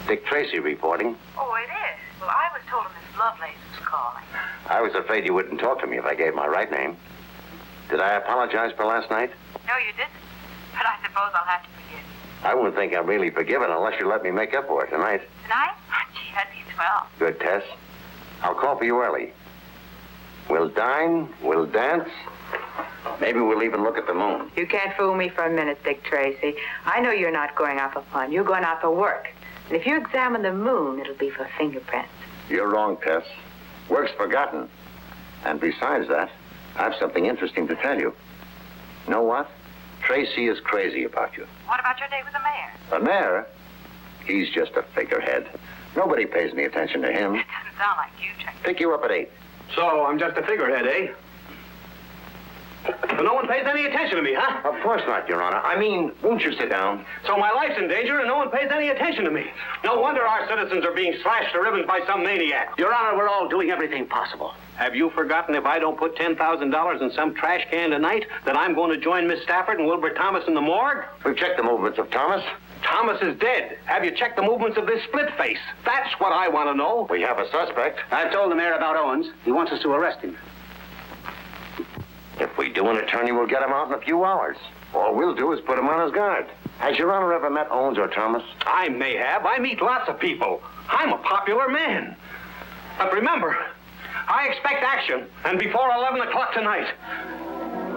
Dick Tracy reporting. Oh, it is? Well, I was told Miss Lovelace was calling. I was afraid you wouldn't talk to me if I gave my right name. Did I apologize for last night? No, you didn't. But I suppose I'll have to forgive you. I wouldn't think I'm really forgiven unless you let me make up for it tonight. Tonight? Gee, that'd be swell. Good, Tess. I'll call for you early. We'll dine, we'll dance. Maybe we'll even look at the moon. You can't fool me for a minute, Dick Tracy. I know you're not going out for fun. You're going out for work. And if you examine the moon, it'll be for fingerprints. You're wrong, Tess. Work's forgotten. And besides that, I have something interesting to tell you. You know what? Tracy is crazy about you. What about your date with the mayor? The mayor? He's just a figurehead. Nobody pays any attention to him. It doesn't sound like you, Tracy. Pick you up at 8. So, I'm just a figurehead, eh? So no one pays any attention to me, huh? Of course not, Your Honor. I mean, won't you sit down? So my life's in danger and no one pays any attention to me. No wonder our citizens are being slashed to ribbons by some maniac. Your Honor, we're all doing everything possible. Have you forgotten if I don't put $10,000 in some trash can tonight that I'm going to join Miss Stafford and Wilbur Thomas in the morgue? We've checked the movements of Thomas. Thomas is dead. Have you checked the movements of this split face? That's what I want to know. We have a suspect. I've told the mayor about Owens. He wants us to arrest him. If we do, an attorney will get him out in a few hours. All we'll do is put him on his guard. Has Your Honor ever met Owens or Thomas? I may have. I meet lots of people. I'm a popular man. But remember, I expect action, and before 11 o'clock tonight.